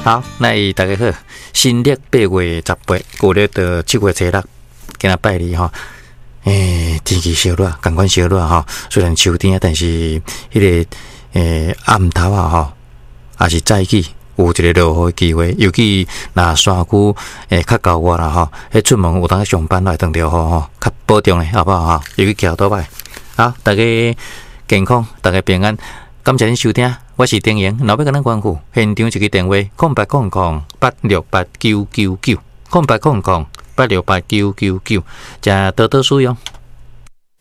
好，那大家好，新历8月18，旧历的7月初6，今仔拜日吼。天气小热，赶快小热吼。虽然秋天，但是迄个暗头啊吼，也是早起有一个落雨的机会。尤其若山区较高外啦吼，出门有当上班来当着雨吼，较保重嘞，好不好吼？尤其桥倒摆。好，大家健康，大家平安。感谢恁收听，我是丁莹，老要跟咱关护现场一个电话：0800868999，0800868999，加多多使用。